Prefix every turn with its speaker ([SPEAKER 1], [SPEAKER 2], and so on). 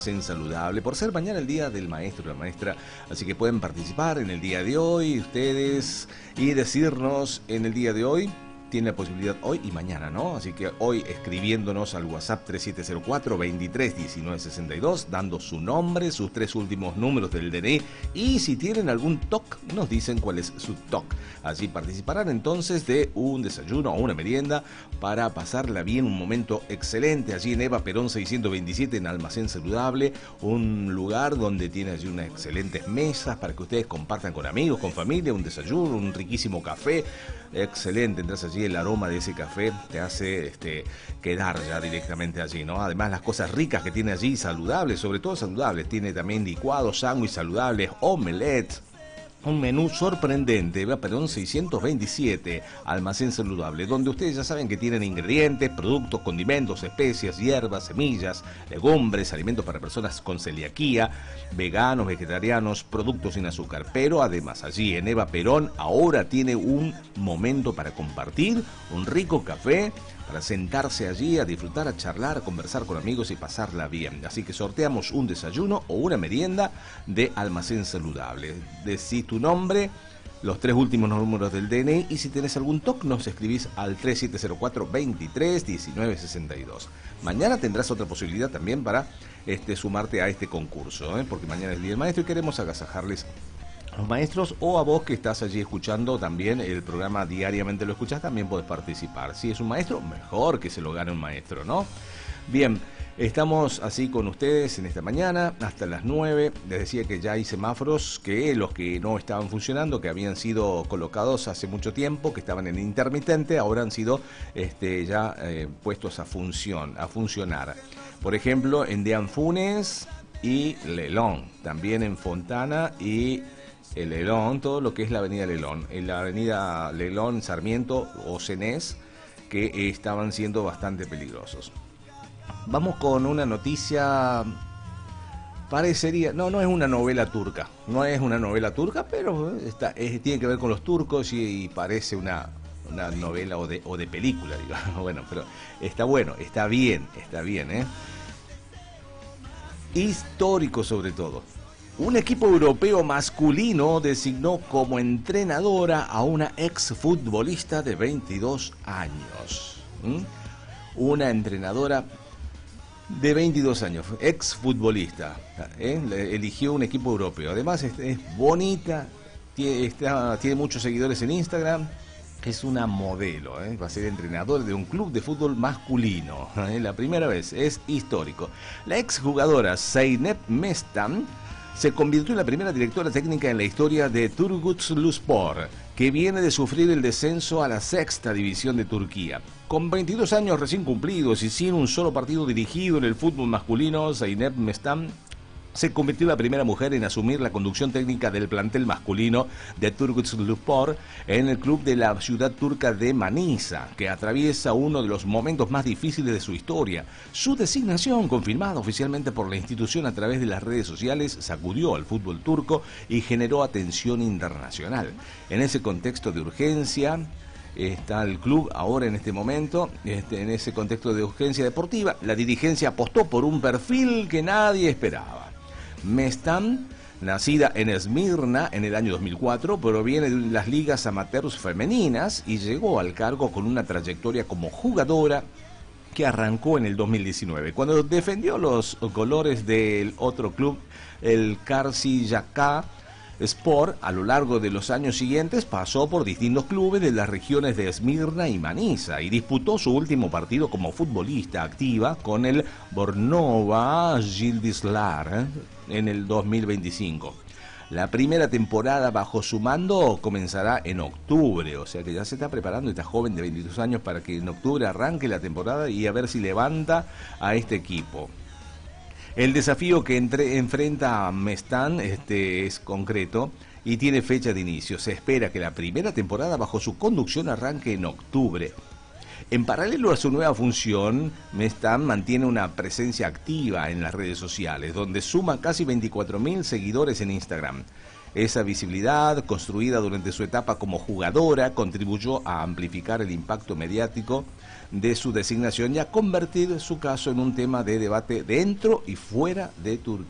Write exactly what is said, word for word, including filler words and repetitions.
[SPEAKER 1] En saludable, por ser mañana el día del maestro o la maestra, así que pueden participar en el día de hoy ustedes y decirnos en el día de hoy. Tiene la posibilidad hoy y mañana, ¿no? Así que hoy escribiéndonos al WhatsApp tres siete cero cuatro, veintitrés, diecinueve sesenta y dos, dando su nombre, sus tres últimos números del D N I y si tienen algún T O C, nos dicen cuál es su T O C. Así participarán entonces de un desayuno o una merienda para pasarla bien, un momento excelente allí en Eva Perón seiscientos veintisiete en Almacén Saludable, un lugar donde tiene allí unas excelentes mesas para que ustedes compartan con amigos, con familia, un desayuno, un riquísimo café, excelente, entras allí, el aroma de ese café te hace este, quedar ya directamente allí, ¿no? Además las cosas ricas que tiene allí, saludables, sobre todo saludables, tiene también licuados, sándwiches saludables, omelets. Un menú sorprendente, Eva Perón seiscientos veintisiete, Almacén Saludable, donde ustedes ya saben que tienen ingredientes, productos, condimentos, especias, hierbas, semillas, legumbres, alimentos para personas con celiaquía, veganos, vegetarianos, productos sin azúcar. Pero además allí en Eva Perón ahora tiene un momento para compartir, un rico café, para sentarse allí a disfrutar, a charlar, a conversar con amigos y pasarla bien. Así que sorteamos un desayuno o una merienda de Almacén Saludable. Decís tu nombre, los tres últimos números del D N I y si tenés algún T O C nos escribís al tres siete cero cuatro, veintitrés, diecinueve sesenta y dos. Mañana tendrás otra posibilidad también para este, sumarte a este concurso, ¿eh? Porque mañana es el Día del Maestro y queremos agasajarles a los maestros o a vos que estás allí escuchando también el programa diariamente, lo escuchás, también podés participar. Si es un maestro, mejor que se lo gane un maestro, ¿no? Bien, estamos así con ustedes en esta mañana hasta las nueve. Les decía que ya hay semáforos, que los que no estaban funcionando, que habían sido colocados hace mucho tiempo, que estaban en intermitente, ahora han sido este, ya eh, puestos a función, a funcionar. Por ejemplo, en Deanfunes y Lelón, también en Fontana y el Lelón, todo lo que es la avenida Lelón, en la avenida Lelón, Sarmiento o Cenés, que estaban siendo bastante peligrosos. Vamos con una noticia, parecería, no, no es una novela turca, no es una novela turca, pero está, es, tiene que ver con los turcos y, y parece una, una novela o de, o de película, digamos. Bueno, pero está bueno, está bien, está bien, ¿eh? Histórico sobre todo. Un equipo europeo masculino designó como entrenadora a una exfutbolista de veintidós años. ¿Mm? Una entrenadora de veintidós años, exfutbolista, ¿eh? Eligió un equipo europeo. Además es, es bonita, tiene, está, tiene muchos seguidores en Instagram. Es una modelo, ¿eh? Va a ser entrenador de un club de fútbol masculino. ¿eh? La primera vez, es histórico. La exjugadora Zeynep Mestan se convirtió en la primera directora técnica en la historia de Turgutluspor, que viene de sufrir el descenso a la sexta división de Turquía. Con veintidós años recién cumplidos y sin un solo partido dirigido en el fútbol masculino, Zeynep Mestan se convirtió en la primera mujer en asumir la conducción técnica del plantel masculino de Turgutluspor en el club de la ciudad turca de Manisa, que atraviesa uno de los momentos más difíciles de su historia. Su designación, confirmada oficialmente por la institución a través de las redes sociales, sacudió al fútbol turco y generó atención internacional. En ese contexto de urgencia está el club ahora en este momento, este, en ese contexto de urgencia deportiva, la dirigencia apostó por un perfil que nadie esperaba. Mestan, nacida en Esmirna en el año dos mil cuatro, proviene de las ligas amateurs femeninas y llegó al cargo con una trayectoria como jugadora que arrancó en el dos mil diecinueve, cuando defendió los colores del otro club, el Karşıyaka Sport. A lo largo de los años siguientes pasó por distintos clubes de las regiones de Esmirna y Manisa y disputó su último partido como futbolista activa con el Bornova Yıldızlar en el dos mil veinticinco. La primera temporada bajo su mando comenzará en octubre, o sea que ya se está preparando esta joven de veintidós años para que en octubre arranque la temporada y a ver si levanta a este equipo. El desafío que entre, enfrenta a Mestan este, es concreto y tiene fecha de inicio. Se espera que la primera temporada bajo su conducción arranque en octubre. En paralelo a su nueva función, Mestan mantiene una presencia activa en las redes sociales, donde suma casi veinticuatro mil seguidores en Instagram. Esa visibilidad, construida durante su etapa como jugadora, contribuyó a amplificar el impacto mediático de su designación y a convertir su caso en un tema de debate dentro y fuera de Turquía.